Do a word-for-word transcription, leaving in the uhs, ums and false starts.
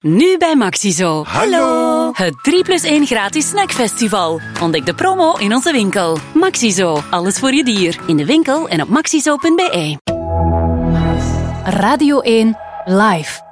Nu bij Maxizo. Hallo! Het drie plus één gratis snackfestival. Ontdek de promo in onze winkel. Maxizo, alles voor je dier. In de winkel en op maxizo punt be. Radio één Live.